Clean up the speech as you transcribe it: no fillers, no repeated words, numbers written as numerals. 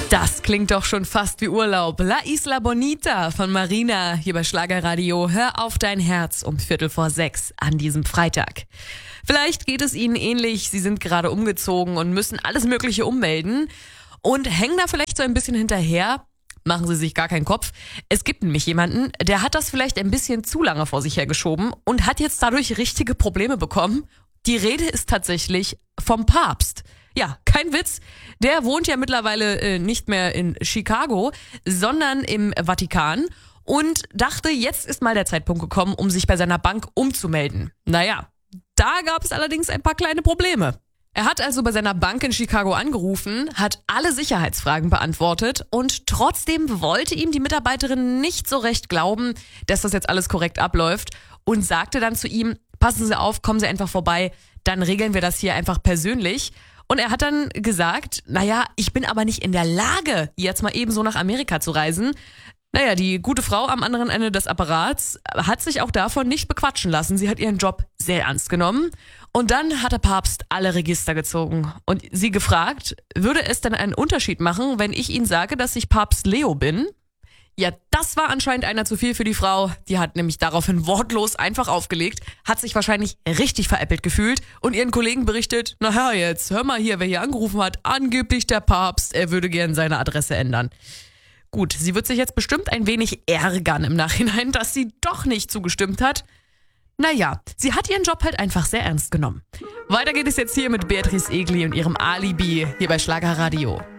Das klingt doch schon fast wie Urlaub. La Isla Bonita von Marina hier bei Schlagerradio. Hör auf dein Herz um 5:45 an diesem Freitag. Vielleicht geht es Ihnen ähnlich. Sie sind gerade umgezogen und müssen alles Mögliche ummelden und hängen da vielleicht so ein bisschen hinterher. Machen Sie sich gar keinen Kopf. Es gibt nämlich jemanden, der hat das vielleicht ein bisschen zu lange vor sich hergeschoben und hat jetzt dadurch richtige Probleme bekommen. Die Rede ist tatsächlich vom Papst. Ja, kein Witz. Der wohnt ja mittlerweile nicht mehr in Chicago, sondern im Vatikan und dachte, jetzt ist mal der Zeitpunkt gekommen, um sich bei seiner Bank umzumelden. Naja, da gab es allerdings ein paar kleine Probleme. Er hat also bei seiner Bank in Chicago angerufen, hat alle Sicherheitsfragen beantwortet und trotzdem wollte ihm die Mitarbeiterin nicht so recht glauben, dass das jetzt alles korrekt abläuft und sagte dann zu ihm, passen Sie auf, kommen Sie einfach vorbei, dann regeln wir das hier einfach persönlich. Und er hat dann gesagt, naja, ich bin aber nicht in der Lage, jetzt mal eben so nach Amerika zu reisen. Naja, die gute Frau am anderen Ende des Apparats hat sich auch davon nicht bequatschen lassen. Sie hat ihren Job sehr ernst genommen. Und dann hat der Papst alle Register gezogen und sie gefragt, würde es denn einen Unterschied machen, wenn ich Ihnen sage, dass ich Papst Leo bin? Ja, das war anscheinend einer zu viel für die Frau. Die hat nämlich daraufhin wortlos einfach aufgelegt, hat sich wahrscheinlich richtig veräppelt gefühlt und ihren Kollegen berichtet, naja jetzt, hör mal hier, wer hier angerufen hat, angeblich der Papst, er würde gern seine Adresse ändern. Gut, sie wird sich jetzt bestimmt ein wenig ärgern im Nachhinein, dass sie doch nicht zugestimmt hat. Naja, sie hat ihren Job halt einfach sehr ernst genommen. Weiter geht es jetzt hier mit Beatrice Egli und ihrem Alibi hier bei Schlagerradio.